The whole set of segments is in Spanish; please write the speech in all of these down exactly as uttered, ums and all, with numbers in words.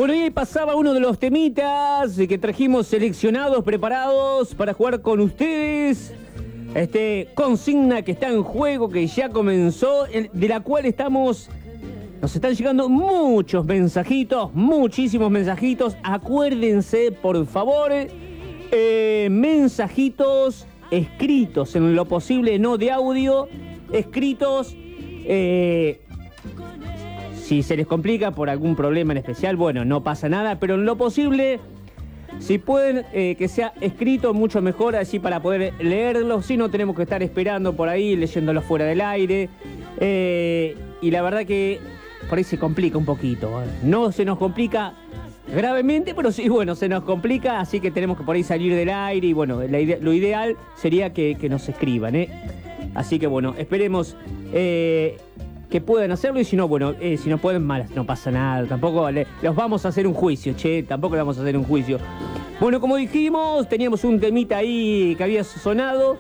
Bueno, y ahí pasaba uno de los temitas que trajimos seleccionados, preparados para jugar con ustedes. Este, consigna que está en juego, que ya comenzó, de la cual estamos... Nos están llegando muchos mensajitos, muchísimos mensajitos. Acuérdense, por favor, eh, mensajitos escritos en lo posible, no de audio, escritos... Eh, Si se les complica por algún problema en especial, bueno, no pasa nada, pero en lo posible, si pueden, eh, que sea escrito, mucho mejor, así para poder leerlo. Si no, tenemos que estar esperando por ahí, leyéndolo fuera del aire. Eh, y la verdad que por ahí se complica un poquito. No se nos complica gravemente, pero sí, bueno, se nos complica, así que tenemos que por ahí salir del aire. Y bueno, la idea, lo ideal sería que, que nos escriban, ¿eh? Así que bueno, esperemos... Eh, que puedan hacerlo, y si no, bueno, eh, si no pueden, mal, no pasa nada, tampoco le, los vamos a hacer un juicio, che, tampoco le vamos a hacer un juicio. Bueno, como dijimos, teníamos un temita ahí que había sonado,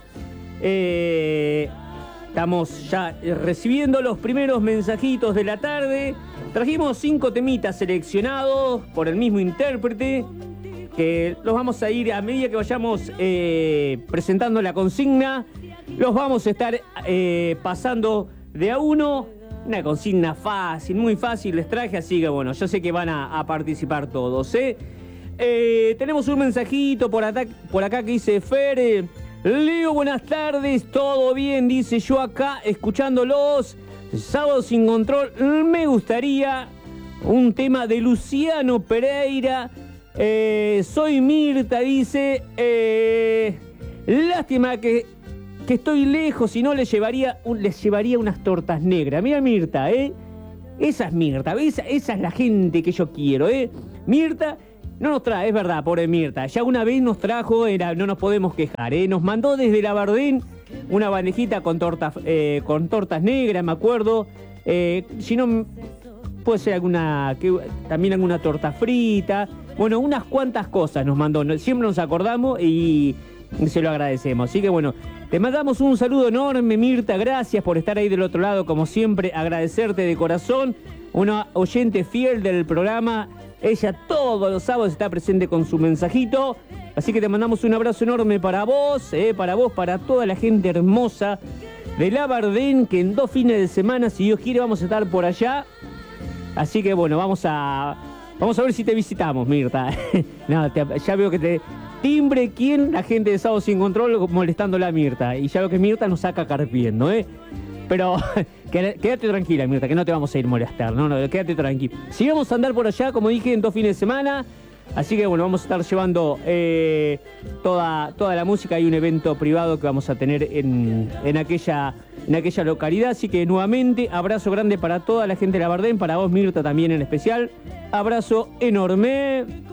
eh, estamos ya recibiendo los primeros mensajitos de la tarde, trajimos cinco temitas seleccionados por el mismo intérprete, que los vamos a ir a medida que vayamos eh, presentando la consigna, los vamos a estar eh, pasando de a uno. Una consigna fácil, muy fácil les traje, así que bueno, yo sé que van a, a participar todos, ¿eh? Eh, tenemos un mensajito por, acá, por acá que dice Fer, eh, Leo, buenas tardes, todo bien, dice, yo acá escuchándolos, Sábado Sin Control, me gustaría un tema de Luciano Pereira, eh, soy Mirta, dice, eh, lástima que... que estoy lejos y no les llevaría, un, les llevaría unas tortas negras. Mira Mirta, ¿eh? Esa es Mirta, esa, esa es la gente que yo quiero, ¿eh? Mirta no nos trae, es verdad, pobre Mirta. Ya una vez nos trajo, era, no nos podemos quejar, ¿eh? Nos mandó desde Labardén una bandejita con tortas, eh, con tortas negras, me acuerdo. Eh, si no, puede ser alguna, que, también alguna torta frita. Bueno, unas cuantas cosas nos mandó. Siempre nos acordamos y... se lo agradecemos. Así que bueno, te mandamos un saludo enorme, Mirta. Gracias por estar ahí del otro lado. Como siempre, agradecerte de corazón. Una oyente fiel del programa. Ella todos los sábados está presente con su mensajito. Así que te mandamos un abrazo enorme para vos, eh, para vos, para toda la gente hermosa de Labardén, que en dos fines de semana, si Dios quiere, vamos a estar por allá. Así que bueno, vamos a... Vamos a ver si te visitamos, Mirta. No, te, ya veo que te... Timbre, ¿quién? La gente de Sábado Sin Control molestando a la Mirta. Y ya veo que Mirta nos saca carpiendo, ¿eh? Pero quédate tranquila, Mirta, que no te vamos a ir a molestar, ¿no? no quédate tranquila. Si vamos a andar por allá, como dije, en dos fines de semana. Así que bueno, vamos a estar llevando eh, toda, toda la música. Hay un evento privado que vamos a tener en, en, aquella, en aquella localidad. Así que nuevamente, abrazo grande para toda la gente de Labardén, para vos, Mirta, también en especial. Abrazo enorme.